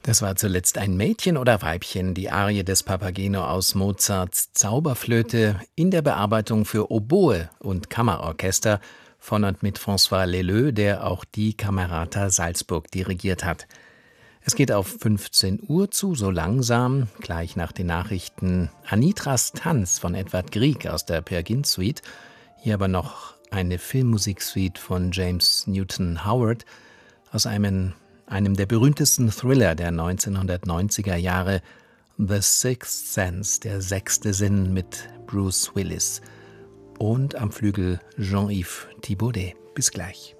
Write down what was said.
Das war zuletzt ein Mädchen oder Weibchen, die Arie des Papageno aus Mozarts Zauberflöte in der Bearbeitung für Oboe und Kammerorchester von und mit François Leleux, der auch die Camerata Salzburg dirigiert hat. Es geht auf 15 Uhr zu, so langsam, gleich nach den Nachrichten Anitras Tanz von Edvard Grieg aus der Peer Gynt Suite, hier aber noch eine Filmmusiksuite von James Newton Howard aus einem der berühmtesten Thriller der 1990er Jahre, The Sixth Sense, der sechste Sinn mit Bruce Willis. Und am Flügel Jean-Yves Thibaudet. Bis gleich.